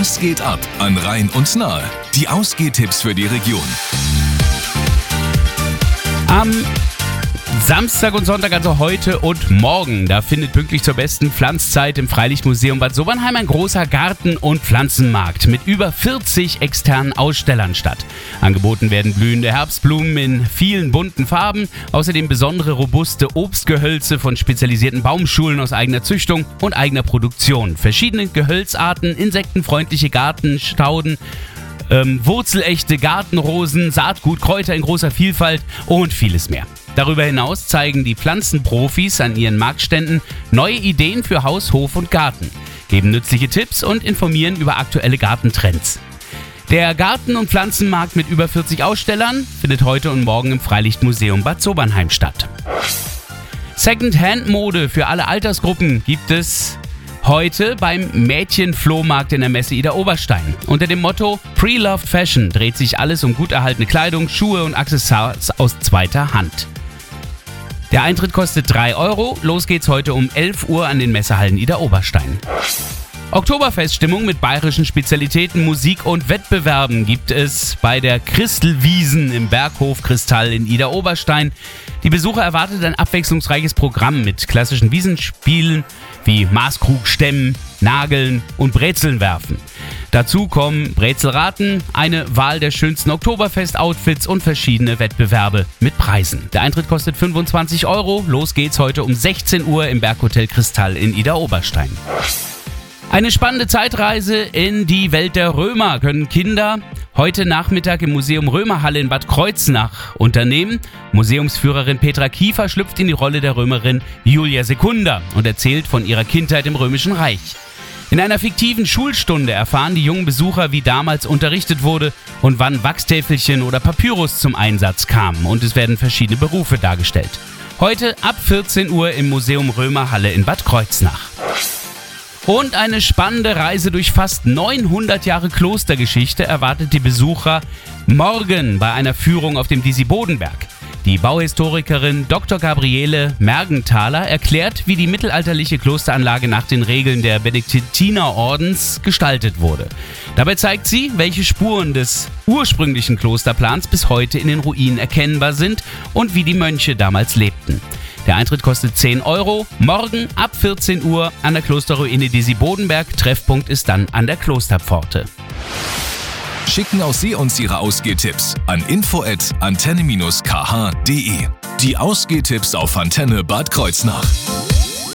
Was geht ab an Rhein und Nahe? Die Ausgehtipps für die Region. Am Samstag und Sonntag, also heute und morgen, da findet pünktlich zur besten Pflanzzeit im Freilichtmuseum Bad Sobernheim ein großer Garten- und Pflanzenmarkt mit über 40 externen Ausstellern statt. Angeboten werden blühende Herbstblumen in vielen bunten Farben, außerdem besondere robuste Obstgehölze von spezialisierten Baumschulen aus eigener Züchtung und eigener Produktion, verschiedene Gehölzarten, insektenfreundliche Gartenstauden, wurzelechte Gartenrosen, Saatgut, Kräuter in großer Vielfalt und vieles mehr. Darüber hinaus zeigen die Pflanzenprofis an ihren Marktständen neue Ideen für Haus, Hof und Garten, geben nützliche Tipps und informieren über aktuelle Gartentrends. Der Garten- und Pflanzenmarkt mit über 40 Ausstellern findet heute und morgen im Freilichtmuseum Bad Sobernheim statt. Second-Hand-Mode für alle Altersgruppen gibt es heute beim Mädchenflohmarkt in der Messe Ida Oberstein. Unter dem Motto Pre-Loved Fashion dreht sich alles um gut erhaltene Kleidung, Schuhe und Accessoires aus zweiter Hand. Der Eintritt kostet 3 €. Los geht's heute um 11 Uhr an den Messehallen Ida Oberstein. Oktoberfeststimmung mit bayerischen Spezialitäten, Musik und Wettbewerben gibt es bei der Christelwiesen im Berghof Kristall in Ida Oberstein. Die Besucher erwartet ein abwechslungsreiches Programm mit klassischen Wiesenspielen wie Maßkrug stemmen, Nageln und Brezeln werfen. Dazu kommen Brezelraten, eine Wahl der schönsten Oktoberfest-Outfits und verschiedene Wettbewerbe mit Preisen. Der Eintritt kostet 25 €. Los geht's heute um 16 Uhr im Berghotel Kristall in Ida Oberstein. Eine spannende Zeitreise in die Welt der Römer können Kinder heute Nachmittag im Museum Römerhalle in Bad Kreuznach unternehmen. Museumsführerin Petra Kiefer schlüpft in die Rolle der Römerin Julia Secunda und erzählt von ihrer Kindheit im Römischen Reich. In einer fiktiven Schulstunde erfahren die jungen Besucher, wie damals unterrichtet wurde und wann Wachstäfelchen oder Papyrus zum Einsatz kamen, und es werden verschiedene Berufe dargestellt. Heute ab 14 Uhr im Museum Römerhalle in Bad Kreuznach. Und eine spannende Reise durch fast 900 Jahre Klostergeschichte erwartet die Besucher morgen bei einer Führung auf dem Disi-Bodenberg. Die Bauhistorikerin Dr. Gabriele Mergenthaler erklärt, wie die mittelalterliche Klosteranlage nach den Regeln der Benediktinerordens gestaltet wurde. Dabei zeigt sie, welche Spuren des ursprünglichen Klosterplans bis heute in den Ruinen erkennbar sind und wie die Mönche damals lebten. Der Eintritt kostet 10 €. Morgen ab 14 Uhr an der Klosterruine Disi-Bodenberg. Treffpunkt ist dann an der Klosterpforte. Schicken auch Sie uns Ihre Ausgehtipps an info@antenne-kh.de. Die Ausgehtipps auf Antenne Bad Kreuznach.